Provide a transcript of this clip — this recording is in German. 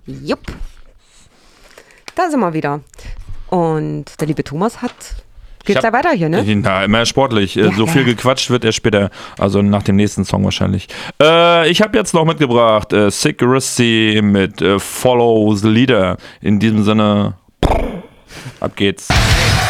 Jupp. Da sind wir wieder. Und der liebe Thomas geht's da weiter hier, ne? Na, immer sportlich. Ja, so viel gequatscht wird er später, also nach dem nächsten Song wahrscheinlich. Ich habe jetzt noch mitgebracht Sick Risty mit Follow the Leader. In diesem Sinne, ab geht's.